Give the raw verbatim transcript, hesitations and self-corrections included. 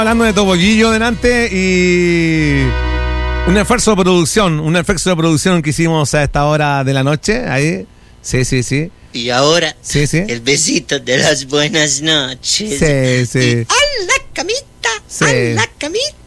Hablando de Topollillo delante y un esfuerzo de producción, un esfuerzo de producción que hicimos a esta hora de la noche, ahí, sí, sí, sí. Y ahora, sí, sí. el besito de las buenas noches. Sí, sí. Y a la camita, sí. a la camita.